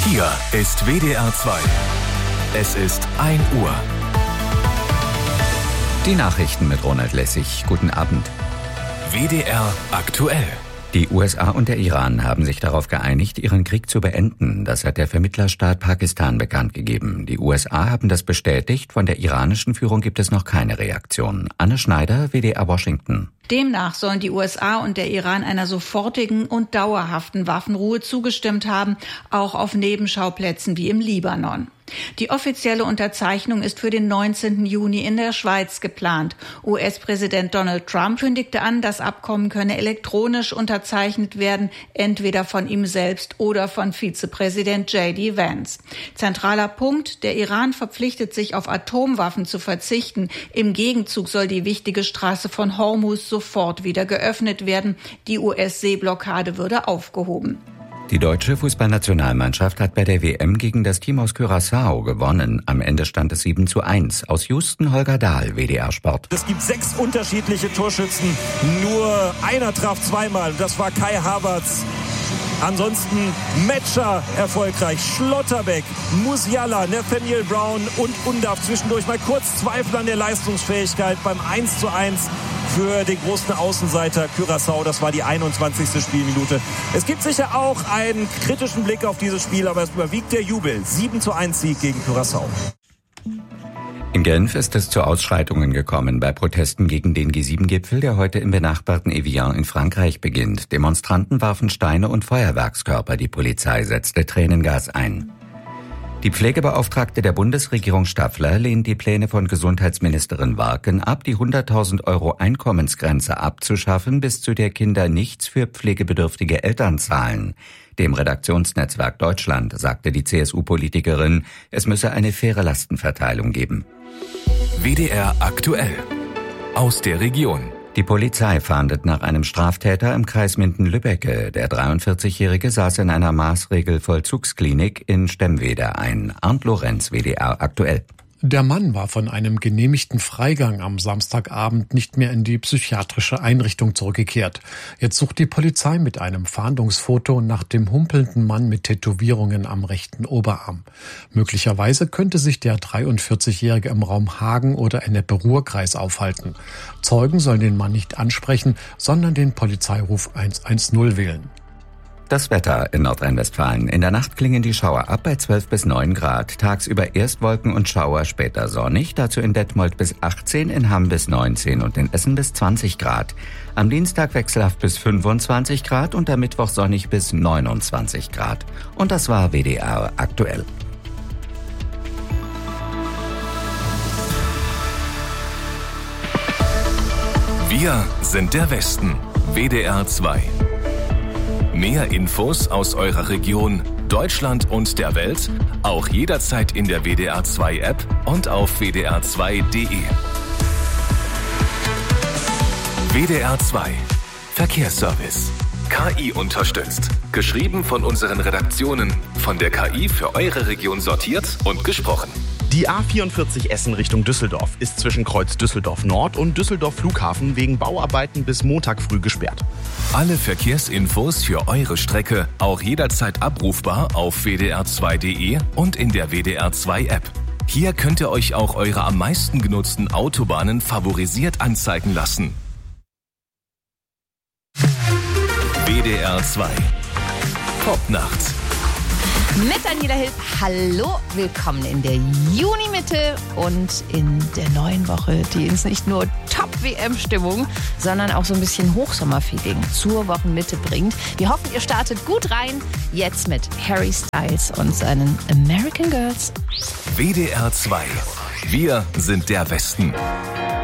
Hier ist WDR 2. Es ist 1 Uhr. Die Nachrichten mit Ronald Lessig. Guten Abend. WDR aktuell. Die USA und der Iran haben sich darauf geeinigt, ihren Krieg zu beenden. Das hat der Vermittlerstaat Pakistan bekannt gegeben. Die USA haben das bestätigt. Von der iranischen Führung gibt es noch keine Reaktion. Anne Schneider, WDR Washington. Demnach sollen die USA und der Iran einer sofortigen und dauerhaften Waffenruhe zugestimmt haben, auch auf Nebenschauplätzen wie im Libanon. Die offizielle Unterzeichnung ist für den 19. Juni in der Schweiz geplant. US-Präsident Donald Trump kündigte an, das Abkommen könne elektronisch unterzeichnet werden, entweder von ihm selbst oder von Vizepräsident J.D. Vance. Zentraler Punkt: Der Iran verpflichtet sich, auf Atomwaffen zu verzichten. Im Gegenzug soll die wichtige Straße von Hormuz sofort wieder geöffnet werden. Die US-Seeblockade würde aufgehoben. Die deutsche Fußballnationalmannschaft hat bei der WM gegen das Team aus Curaçao gewonnen. Am Ende stand es 7:1. Aus Houston Holger Dahl, WDR Sport. Es gibt 6 unterschiedliche Torschützen. Nur einer traf zweimal. Das war Kai Havertz. Ansonsten Metscher erfolgreich, Schlotterbeck, Musiala, Nathaniel Brown und Undav zwischendurch mal kurz Zweifel an der Leistungsfähigkeit beim 1:1 für den großen Außenseiter Curaçao. Das war die 21. Spielminute. Es gibt sicher auch einen kritischen Blick auf dieses Spiel, aber es überwiegt der Jubel. 7:1 Sieg gegen Curaçao. In Genf ist es zu Ausschreitungen gekommen bei Protesten gegen den G7-Gipfel, der heute im benachbarten Evian in Frankreich beginnt. Demonstranten warfen Steine und Feuerwerkskörper. Die Polizei setzte Tränengas ein. Die Pflegebeauftragte der Bundesregierung Staffler lehnt die Pläne von Gesundheitsministerin Warken ab, die 100.000 € Einkommensgrenze abzuschaffen, bis zu der Kinder nichts für pflegebedürftige Eltern zahlen. Dem Redaktionsnetzwerk Deutschland sagte die CSU-Politikerin, es müsse eine faire Lastenverteilung geben. WDR aktuell. Aus der Region. Die Polizei fahndet nach einem Straftäter im Kreis Minden-Lübbecke. Der 43-Jährige saß in einer Maßregelvollzugsklinik in Stemwede ein. Arndt Lorenz, WDR aktuell. Der Mann war von einem genehmigten Freigang am Samstagabend nicht mehr in die psychiatrische Einrichtung zurückgekehrt. Jetzt sucht die Polizei mit einem Fahndungsfoto nach dem humpelnden Mann mit Tätowierungen am rechten Oberarm. Möglicherweise könnte sich der 43-Jährige im Raum Hagen oder Ennepe-Ruhr-Kreis aufhalten. Zeugen sollen den Mann nicht ansprechen, sondern den Polizeiruf 110 wählen. Das Wetter in Nordrhein-Westfalen. In der Nacht klingen die Schauer ab bei 12 bis 9 Grad. Tagsüber erst Wolken und Schauer, später sonnig. Dazu in Detmold bis 18, in Hamm bis 19 und in Essen bis 20 Grad. Am Dienstag wechselhaft bis 25 Grad und am Mittwoch sonnig bis 29 Grad. Und das war WDR aktuell. Wir sind der Westen. WDR 2. Mehr Infos aus eurer Region, Deutschland und der Welt, auch jederzeit in der WDR 2 App und auf wdr2.de. WDR 2 Verkehrsservice. KI unterstützt. Geschrieben von unseren Redaktionen, von der KI für eure Region sortiert und gesprochen. Die A44 Essen Richtung Düsseldorf ist zwischen Kreuz Düsseldorf Nord und Düsseldorf Flughafen wegen Bauarbeiten bis Montag früh gesperrt. Alle Verkehrsinfos für eure Strecke auch jederzeit abrufbar auf wdr2.de und in der WDR 2 App. Hier könnt ihr euch auch eure am meisten genutzten Autobahnen favorisiert anzeigen lassen. WDR 2 Popnacht. Mit Daniela Hill. Hallo, willkommen in der Junimitte und in der neuen Woche, die uns nicht nur Top-WM-Stimmung, sondern auch so ein bisschen Hochsommerfeeling zur Wochenmitte bringt. Wir hoffen, ihr startet gut rein. Jetzt mit Harry Styles und seinen American Girls. WDR 2. Wir sind der Westen.